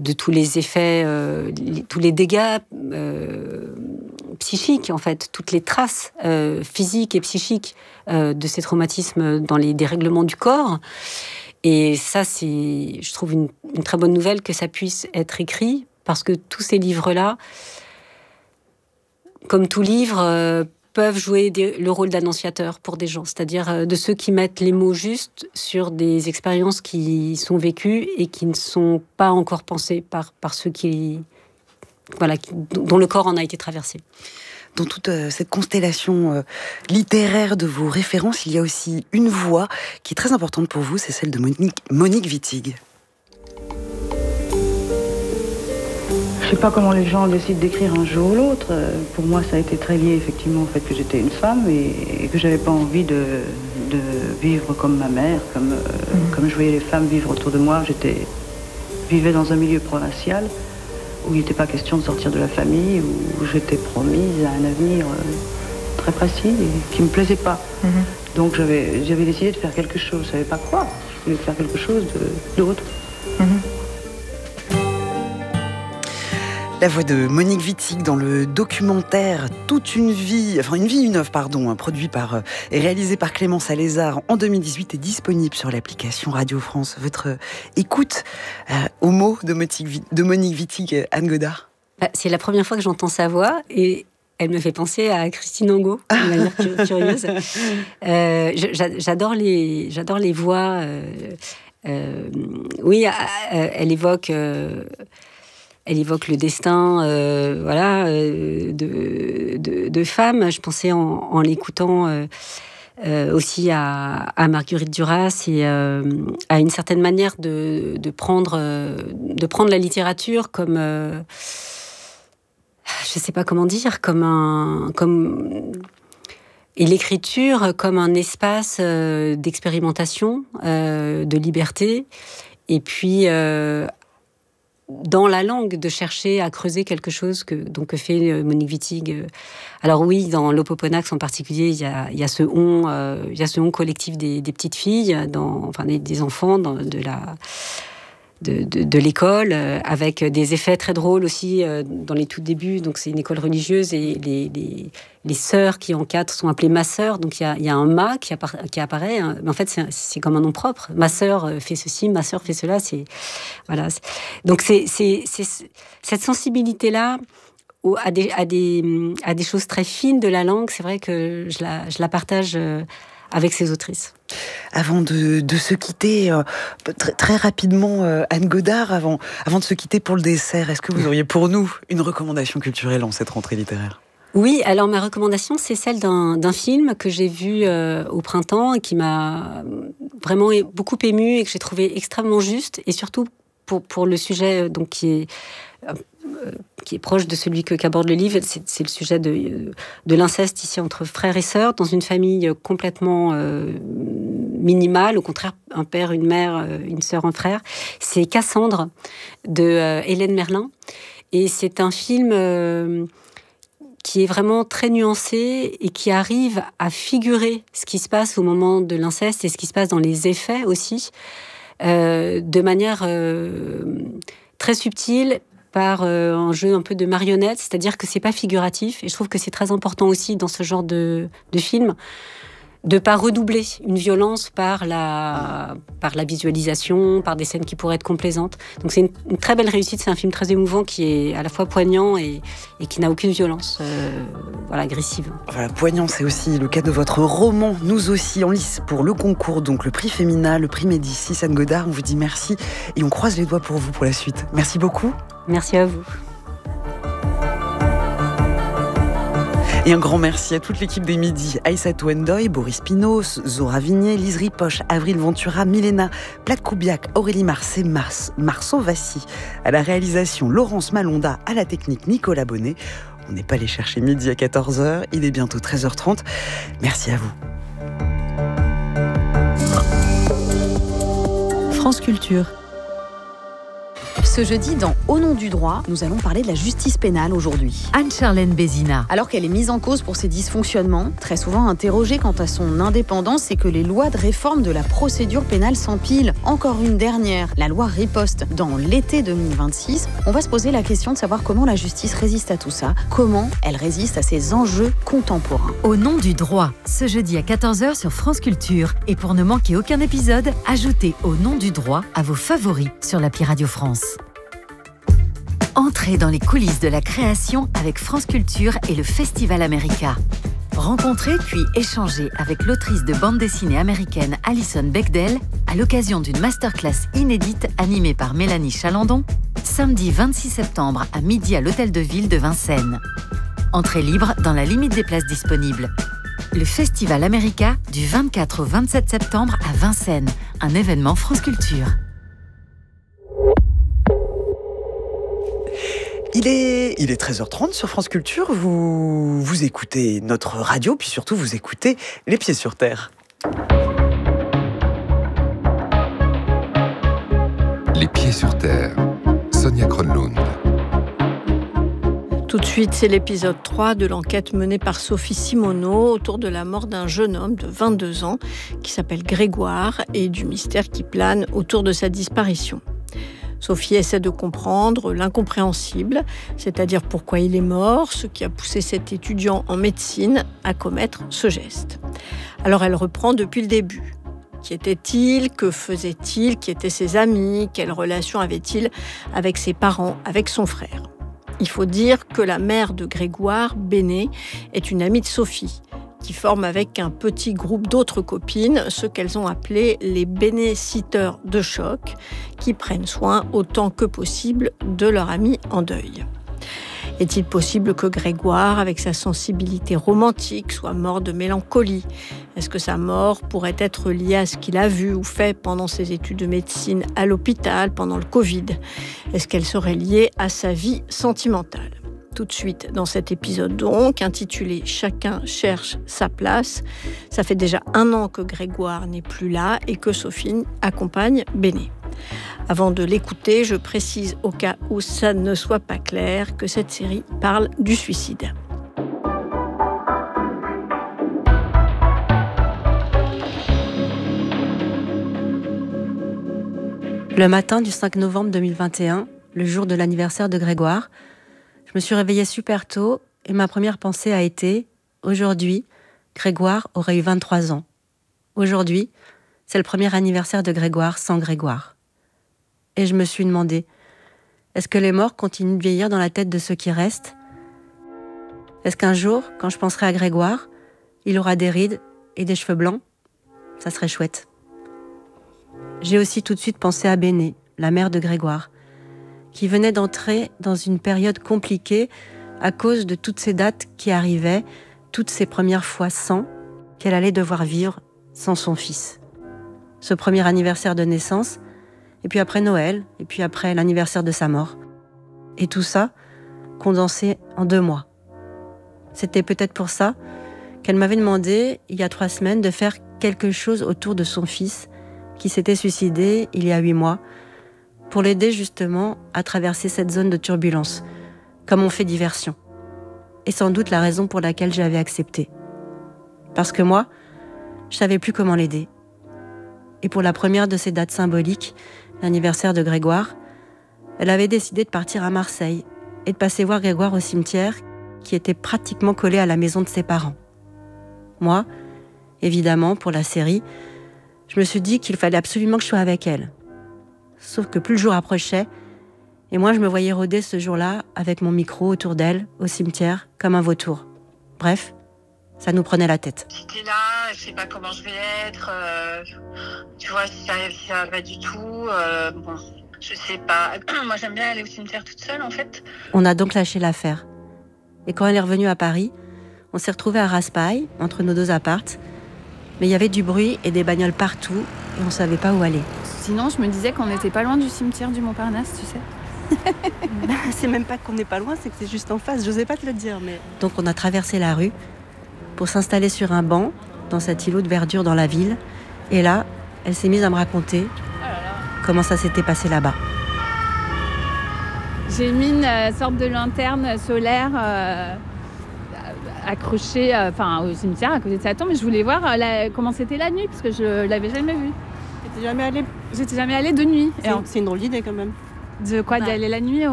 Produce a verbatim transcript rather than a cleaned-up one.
de tous les effets, euh, les, tous les dégâts euh, psychiques, en fait, toutes les traces euh, physiques et psychiques euh, de ces traumatismes dans les dérèglements du corps. Et ça, c'est, je trouve, une, une très bonne nouvelle que ça puisse être écrit, parce que tous ces livres-là, comme tout livre, euh, peuvent jouer des, le rôle d'annonciateur pour des gens, c'est-à-dire euh, de ceux qui mettent les mots justes sur des expériences qui sont vécues et qui ne sont pas encore pensées par, par ceux qui, voilà, qui, dont le corps en a été traversé. Dans toute euh, cette constellation euh, littéraire de vos références, il y a aussi une voix qui est très importante pour vous, c'est celle de Monique, Monique Wittig. Je ne sais pas comment les gens décident d'écrire un jour ou l'autre. Pour moi, ça a été très lié effectivement au fait que j'étais une femme et, et que j'avais pas envie de, de vivre comme ma mère, comme, euh, mmh. comme je voyais les femmes vivre autour de moi. J'étais, je vivais dans un milieu provincial où il n'était pas question de sortir de la famille, où j'étais promise à un avenir euh, très précis et qui ne me plaisait pas. Mmh. Donc j'avais, j'avais décidé de faire quelque chose. Je ne savais pas quoi. Je voulais faire quelque chose de, d'autre. Mmh. La voix de Monique Wittig dans le documentaire Toute une vie, enfin une vie, une œuvre, pardon, hein, produit par et réalisé par Clémence Alézard en deux mille dix-huit est disponible sur l'application Radio France. Votre écoute euh, aux mots de, de Monique Wittig, Anne Godard. C'est la première fois que j'entends sa voix et elle me fait penser à Christine Angot, de manière curieuse. Euh, j'adore les, j'adore les voix. Euh, euh, oui, elle évoque. Euh, Elle évoque le destin, euh, voilà, euh, de, de, de femmes. Je pensais en, en l'écoutant euh, euh, aussi à, à Marguerite Duras et euh, à une certaine manière de, de prendre, euh, de prendre la littérature comme, euh, je sais pas comment dire, comme un, comme et l'écriture comme un espace euh, d'expérimentation, euh, de liberté, et puis euh, dans la langue, de chercher à creuser quelque chose que, donc, que fait Monique Wittig. Alors oui, dans l'Opoponax en particulier, il y a, il y a ce on, euh, il y a ce on collectif des, des petites filles, dans, enfin des, des enfants dans, de la de, de, de l'école, euh, avec des effets très drôles aussi euh, dans les tout débuts. Donc c'est une école religieuse et les, les, les sœurs qui encadrent sont appelées ma sœur. Donc il y a, il y a un ma qui, appara- qui apparaît, hein. Mais en fait c'est, c'est comme un nom propre. Ma sœur fait ceci, ma sœur fait cela. C'est voilà. Donc c'est, c'est, c'est cette sensibilité là à des, à des à des choses très fines de la langue. C'est vrai que je la je la partage avec ces autrices. Avant de, de se quitter, euh, très, très rapidement, euh, Anne Godard, avant, avant de se quitter pour le dessert, est-ce que vous auriez pour nous une recommandation culturelle en cette rentrée littéraire ? Oui, alors ma recommandation, c'est celle d'un, d'un film que j'ai vu euh, au printemps et qui m'a vraiment beaucoup émue et que j'ai trouvé extrêmement juste, et surtout pour, pour le sujet donc, qui est... Euh, qui est proche de celui que, qu'aborde le livre, c'est, c'est le sujet de, de l'inceste ici entre frères et sœurs, dans une famille complètement euh, minimale, au contraire, un père, une mère, une sœur, un frère. C'est Cassandre, de euh, Hélène Merlin, et c'est un film euh, qui est vraiment très nuancé et qui arrive à figurer ce qui se passe au moment de l'inceste et ce qui se passe dans les effets aussi, euh, de manière euh, très subtile, par euh, un jeu un peu de marionnette, c'est-à-dire que c'est pas figuratif, et je trouve que c'est très important aussi dans ce genre de, de film de pas redoubler une violence par la, par la visualisation, par des scènes qui pourraient être complaisantes. Donc c'est une, une très belle réussite, c'est un film très émouvant qui est à la fois poignant et, et qui n'a aucune violence euh, voilà, agressive. Voilà, poignant, c'est aussi le cas de votre roman, Nous aussi, en lice pour le concours, donc le prix Femina, le prix Médicis. Anne Godard, on vous dit merci et on croise les doigts pour vous pour la suite. Merci beaucoup. Merci à vous. Et un grand merci à toute l'équipe des Midis, Aïssatou Ndoye, Boris Pinos, Zora Vigné, Lise Ripoche, Avril Ventura, Milena Platkoubiak, Aurélie Marcet, Mars, Marceau Vassy. À la réalisation, Laurence Malonda, à la technique, Nicolas Bonnet. On n'est pas allé chercher midi à quatorze heures, il est bientôt treize heures trente. Merci à vous. France Culture. Ce jeudi, dans Au nom du droit, nous allons parler de la justice pénale aujourd'hui. Anne-Charlène Bézina. Alors qu'elle est mise en cause pour ses dysfonctionnements, très souvent interrogée quant à son indépendance et que les lois de réforme de la procédure pénale s'empilent. Encore une dernière, la loi Riposte. Dans l'été deux mille vingt-six, on va se poser la question de savoir comment la justice résiste à tout ça, comment elle résiste à ces enjeux contemporains. Au nom du droit, ce jeudi à quatorze heures sur France Culture. Et pour ne manquer aucun épisode, ajoutez Au nom du droit à vos favoris sur l'appli Radio France. Entrez dans les coulisses de la création avec France Culture et le Festival America. Rencontrez puis échangez avec l'autrice de bande dessinée américaine Alison Bechdel à l'occasion d'une masterclass inédite animée par Mélanie Chalandon, samedi vingt-six septembre à midi à l'Hôtel de Ville de Vincennes. Entrée libre dans la limite des places disponibles. Le Festival America du vingt-quatre au vingt-sept septembre à Vincennes, un événement France Culture. Il est, il est treize heures trente sur France Culture, vous, vous écoutez notre radio, puis surtout vous écoutez Les Pieds sur Terre. Les Pieds sur Terre, Sonia Kronlund. Tout de suite, c'est l'épisode trois de l'enquête menée par Sophie Simoneau autour de la mort d'un jeune homme de vingt-deux ans qui s'appelle Grégoire et du mystère qui plane autour de sa disparition. Sophie essaie de comprendre l'incompréhensible, c'est-à-dire pourquoi il est mort, ce qui a poussé cet étudiant en médecine à commettre ce geste. Alors elle reprend depuis le début. Qui était-il ? Que faisait-il ? Qui étaient ses amis ? Quelle relation avait-il avec ses parents, avec son frère ? Il faut dire que la mère de Grégoire, Béné, est une amie de Sophie, qui forme avec un petit groupe d'autres copines ce qu'elles ont appelé les béné-sitters de choc, qui prennent soin autant que possible de leur ami en deuil. Est-il possible que Grégoire, avec sa sensibilité romantique, soit mort de mélancolie ? Est-ce que sa mort pourrait être liée à ce qu'il a vu ou fait pendant ses études de médecine à l'hôpital pendant le Covid ? Est-ce qu'elle serait liée à sa vie sentimentale ? Tout de suite dans cet épisode donc, intitulé « Chacun cherche sa place ». Ça fait déjà un an que Grégoire n'est plus là et que Sophie accompagne Béné. Avant de l'écouter, je précise au cas où ça ne soit pas clair que cette série parle du suicide. Le matin du cinq novembre deux mille vingt et un, le jour de l'anniversaire de Grégoire, je me suis réveillée super tôt et ma première pensée a été « Aujourd'hui, Grégoire aurait eu vingt-trois ans. Aujourd'hui, c'est le premier anniversaire de Grégoire sans Grégoire. » Et je me suis demandé « Est-ce que les morts continuent de vieillir dans la tête de ceux qui restent ? Est-ce qu'un jour, quand je penserai à Grégoire, il aura des rides et des cheveux blancs ? Ça serait chouette. » J'ai aussi tout de suite pensé à Béné, la mère de Grégoire, qui venait d'entrer dans une période compliquée à cause de toutes ces dates qui arrivaient, toutes ces premières fois sans, qu'elle allait devoir vivre sans son fils. Ce premier anniversaire de naissance, et puis après Noël, et puis après l'anniversaire de sa mort. Et tout ça, condensé en deux mois. C'était peut-être pour ça qu'elle m'avait demandé, il y a trois semaines, de faire quelque chose autour de son fils, qui s'était suicidé il y a huit mois, pour l'aider justement à traverser cette zone de turbulence, comme on fait diversion. Et sans doute la raison pour laquelle j'avais accepté. Parce que moi, je savais plus comment l'aider. Et pour la première de ces dates symboliques, l'anniversaire de Grégoire, elle avait décidé de partir à Marseille et de passer voir Grégoire au cimetière qui était pratiquement collé à la maison de ses parents. Moi, évidemment, pour la série, je me suis dit qu'il fallait absolument que je sois avec elle. Sauf que plus le jour approchait, et moi je me voyais rôder ce jour-là avec mon micro autour d'elle, au cimetière, comme un vautour. Bref, ça nous prenait la tête. J'étais là, je sais pas comment je vais être, euh, tu vois, si ça, si ça va pas du tout, euh, bon, je sais pas. Moi j'aime bien aller au cimetière toute seule en fait. On a donc lâché l'affaire. Et quand elle est revenue à Paris, on s'est retrouvés à Raspail, entre nos deux appartes, mais il y avait du bruit et des bagnoles partout, et on savait pas où aller. Sinon, je me disais qu'on n'était pas loin du cimetière du Montparnasse, tu sais. C'est même pas qu'on n'est pas loin, c'est que c'est juste en face, j'osais pas te le dire. Mais... Donc on a traversé la rue pour s'installer sur un banc, dans cet îlot de verdure dans la ville, et là, elle s'est mise à me raconter comment ça s'était passé là-bas. J'ai mis une euh, sorte de lanterne solaire euh, accrochée euh, enfin, au cimetière à côté de sa tombe. Mais je voulais voir euh, la, comment c'était la nuit parce que je l'avais jamais vue. T'étais jamais allée? J'étais jamais allée de nuit. C'est, en... c'est une drôle d'idée quand même. De quoi, bah. D'aller la nuit au,